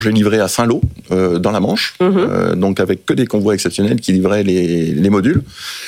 J'ai livré à Saint-Lô, dans la Manche, donc avec que des convois exceptionnels qui livraient les modules.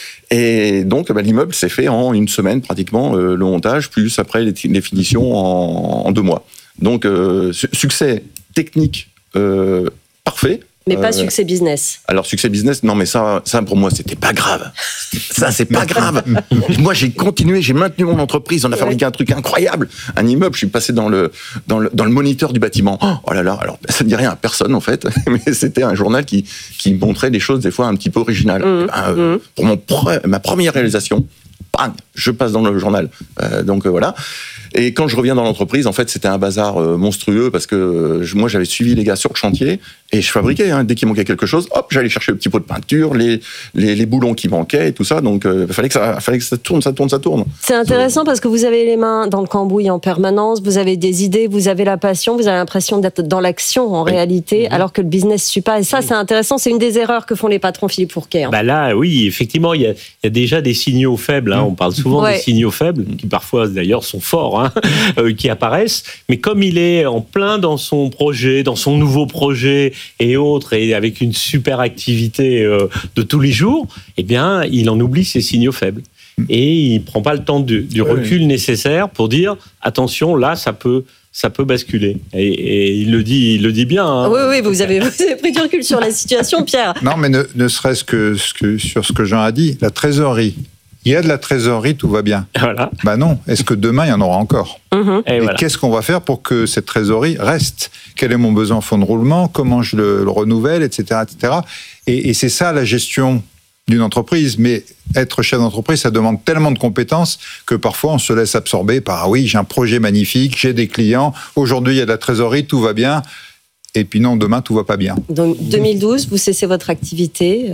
Et donc, l'immeuble s'est fait en une semaine pratiquement, le montage, plus après les finitions en 2 mois. Donc, succès technique parfait. Mais pas succès business. Alors, succès business, non, mais ça pour moi, c'était pas grave. Ça, c'est pas grave. Moi, j'ai continué, j'ai maintenu mon entreprise. On a fabriqué un truc incroyable. Un immeuble, je suis passé dans le moniteur du bâtiment. Oh là là, alors, ça ne dit rien à personne, en fait. Mais c'était un journal qui montrait des choses, des fois, un petit peu originales. Pour ma première réalisation, bang, je passe dans le journal. Donc, voilà. Et quand je reviens dans l'entreprise, en fait, c'était un bazar monstrueux parce que moi, j'avais suivi les gars sur le chantier et je fabriquais. Dès qu'il manquait quelque chose, hop, j'allais chercher le petit pot de peinture, les boulons qui manquaient et tout ça. Donc, il fallait que ça tourne. C'est intéressant parce que vous avez les mains dans le cambouis en permanence, vous avez des idées, vous avez la passion, vous avez l'impression d'être dans l'action en réalité, alors que le business ne suit pas. Et ça, c'est intéressant. C'est une des erreurs que font les patrons Philippe Fourquet. Là, oui, effectivement, il y a déjà des signaux faibles. On parle souvent des signaux faibles, qui parfois, d'ailleurs, sont forts. Qui apparaissent, mais comme il est en plein dans son projet, dans son nouveau projet et autres, et avec une super activité de tous les jours, eh bien, il en oublie ses signaux faibles. Et il ne prend pas le temps du recul nécessaire pour dire, attention, là, ça peut basculer. Et il le dit bien. Oui, vous avez pris du recul sur la situation, Pierre. Non, mais ne serait-ce que sur ce que Jean a dit, la trésorerie. Il y a de la trésorerie, tout va bien. Voilà. Non. Est-ce que demain, il y en aura encore ? Et voilà. Qu'est-ce qu'on va faire pour que cette trésorerie reste ? Quel est mon besoin en fonds de roulement ? Comment je le renouvelle, etc., etc. Et c'est ça la gestion d'une entreprise. Mais être chef d'entreprise, ça demande tellement de compétences que parfois on se laisse absorber par oui, j'ai un projet magnifique, j'ai des clients. Aujourd'hui, il y a de la trésorerie, tout va bien. Et puis non, demain, tout va pas bien. Donc, 2012, vous cessez votre activité.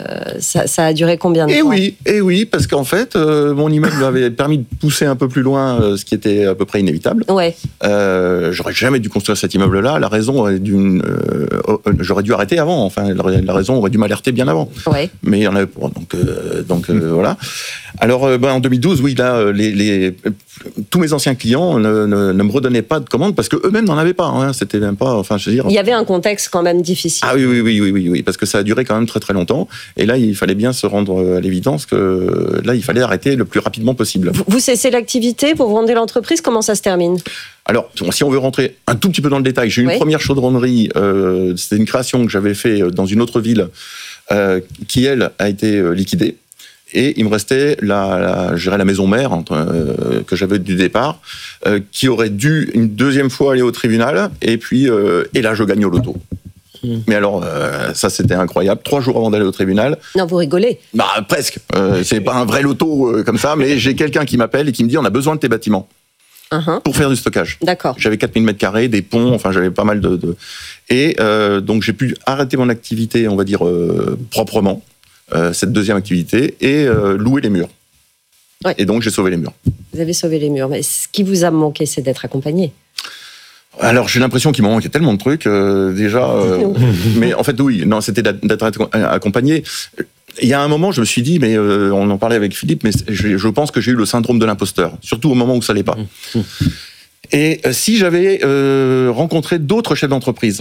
Ça a duré combien de temps ? Et oui, parce qu'en fait, mon immeuble avait permis de pousser un peu plus loin ce qui était à peu près inévitable. Ouais. J'aurais jamais dû construire cet immeuble-là. La raison, j'aurais dû arrêter avant. Enfin, la raison aurait dû m'alerter bien avant. Ouais. Mais il y en avait pour. Donc voilà. Alors, en 2012, oui, là, tous mes anciens clients ne me redonnaient pas de commandes parce qu'eux-mêmes n'en avaient pas. C'était même pas. Enfin, je veux dire. Il y avait un contexte quand même difficile. Ah oui, parce que ça a duré quand même très très longtemps. Et là, il fallait bien se rendre à l'évidence que là, il fallait arrêter le plus rapidement possible. Vous cessez l'activité, vous vendez l'entreprise, comment ça se termine ? Alors, si on veut rentrer un tout petit peu dans le détail, j'ai eu une première chaudronnerie, c'était une création que j'avais fait dans une autre ville, qui, elle, a été liquidée. Et il me restait la maison mère que j'avais du départ, qui aurait dû une deuxième fois aller au tribunal, et puis et là je gagne au loto. Mais alors ça c'était incroyable. 3 jours avant d'aller au tribunal. Non, vous rigolez. Presque. C'est pas un vrai loto comme ça, mais j'ai quelqu'un qui m'appelle et qui me dit on a besoin de tes bâtiments pour faire du stockage. D'accord. J'avais 4000 m², des ponts, enfin j'avais pas mal de... Et donc j'ai pu arrêter mon activité, on va dire proprement. Cette deuxième activité et louer les murs. Ouais. Et donc, j'ai sauvé les murs. Vous avez sauvé les murs. Mais ce qui vous a manqué, c'est d'être accompagné. Alors, j'ai l'impression qu'il m'en manquait tellement de trucs, déjà. Mais en fait, oui, non, c'était d'être accompagné. Il y a un moment, je me suis dit, mais on en parlait avec Philippe, mais je pense que j'ai eu le syndrome de l'imposteur, surtout au moment où ça n'allait pas. Et si j'avais rencontré d'autres chefs d'entreprise,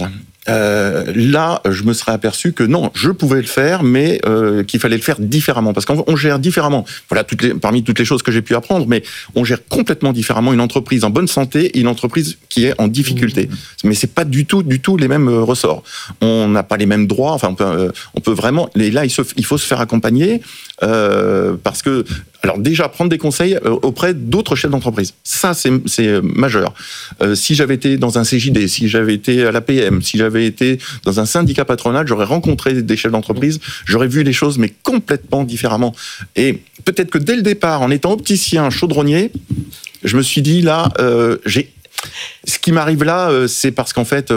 là, je me serais aperçu que non, je pouvais le faire, mais qu'il fallait le faire différemment. Parce qu'on gère différemment. Voilà, parmi toutes les choses que j'ai pu apprendre, mais on gère complètement différemment une entreprise en bonne santé et une entreprise qui est en difficulté. Mais c'est pas du tout les mêmes ressorts. On n'a pas les mêmes droits. Enfin, on peut vraiment... Et là, il faut se faire accompagner parce que... Alors déjà, prendre des conseils auprès d'autres chefs d'entreprise. Ça, c'est majeur. Si j'avais été dans un CJD, si j'avais été à l'APM, si j'avais été dans un syndicat patronal, j'aurais rencontré des chefs d'entreprise, j'aurais vu les choses, mais complètement différemment. Et peut-être que dès le départ, en étant opticien, chaudronnier, je me suis dit, là, ce qui m'arrive là, c'est parce qu'en fait,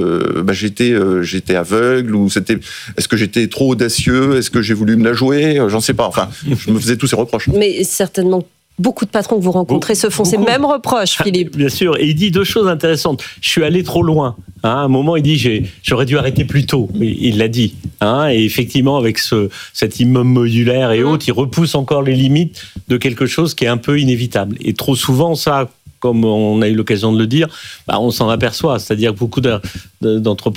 j'étais aveugle ou est-ce que j'étais trop audacieux, est-ce que j'ai voulu me la jouer, j'en sais pas. Enfin, je me faisais tous ces reproches. Mais certainement. Beaucoup de patrons que vous rencontrez se font ces mêmes reproches, Philippe. Bien sûr, et il dit 2 choses intéressantes. Je suis allé trop loin. À un moment, il dit j'aurais dû arrêter plus tôt. Il l'a dit. Et effectivement, avec cet immeuble modulaire et autres, il repousse encore les limites de quelque chose qui est un peu inévitable. Et trop souvent, ça, comme on a eu l'occasion de le dire, on s'en aperçoit. C'est-à-dire que beaucoup d'entrepreneurs